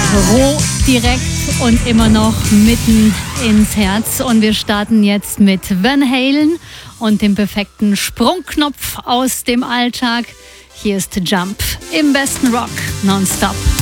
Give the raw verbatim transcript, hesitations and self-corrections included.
Roh, direkt und immer noch mitten ins Herz. Und wir starten jetzt mit Van Halen und dem perfekten Sprungknopf aus dem Alltag. Hier ist Jump im besten Rock nonstop.